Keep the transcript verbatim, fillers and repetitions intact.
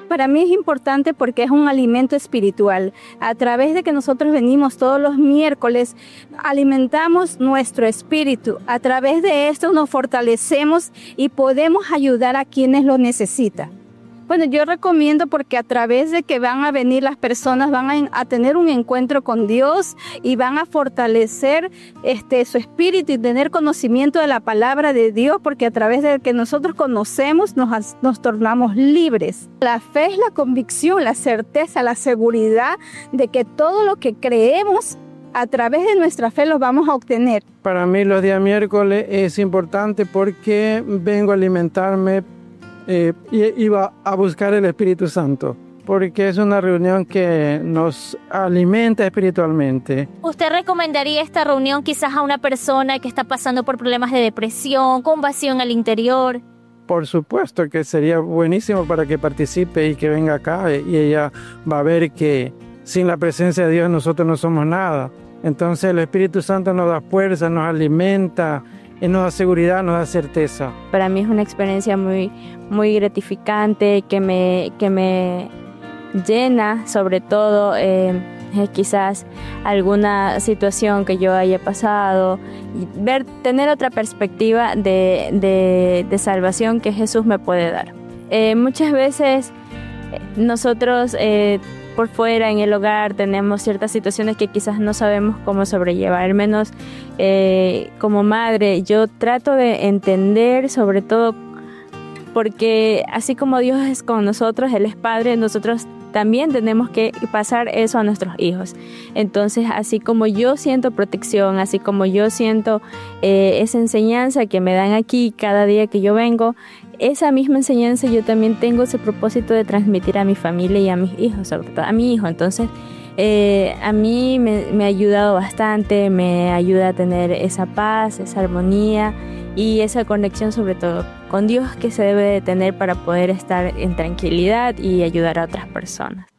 para mí es importante porque es un alimento espiritual. A través de que nosotros venimos todos los miércoles, alimentamos nuestro espíritu. A través de esto nos fortalecemos y podemos ayudar a quienes lo necesitan. Bueno, yo recomiendo porque a través de que van a venir las personas, van a, a tener un encuentro con Dios y van a fortalecer este, su espíritu y tener conocimiento de la palabra de Dios, porque a través de que nosotros conocemos nos, nos tornamos libres. La fe es la convicción, la certeza, la seguridad de que todo lo que creemos a través de nuestra fe lo vamos a obtener. Para mí los días miércoles es importante porque vengo a alimentarme Eh, iba a buscar el Espíritu Santo, porque es una reunión que nos alimenta espiritualmente. ¿Usted recomendaría esta reunión quizás a una persona que está pasando por problemas de depresión, con vacío en el interior? Por supuesto que sería buenísimo para que participe y que venga acá, y ella va a ver que sin la presencia de Dios nosotros no somos nada. Entonces el Espíritu Santo nos da fuerza, nos alimenta, y nos da seguridad, nos da certeza. Para mí es una experiencia muy, muy gratificante, que me, que me llena, sobre todo eh, eh, quizás alguna situación que yo haya pasado, y ver, tener otra perspectiva de, de, de salvación que Jesús me puede dar. Eh, muchas veces nosotros eh, por fuera en el hogar tenemos ciertas situaciones que quizás no sabemos cómo sobrellevar. Al menos eh, como madre yo trato de entender, sobre todo porque así como Dios es con nosotros, Él es Padre, nosotros también tenemos que pasar eso a nuestros hijos. Entonces, así como yo siento protección, así como yo siento eh, esa enseñanza que me dan aquí cada día que yo vengo, esa misma enseñanza yo también tengo ese propósito de transmitir a mi familia y a mis hijos, sobre todo a mi hijo. Entonces, eh, a mí me, me ha ayudado bastante, me ayuda a tener esa paz, esa armonía y esa conexión sobre todo con Dios que se debe de tener para poder estar en tranquilidad y ayudar a otras personas.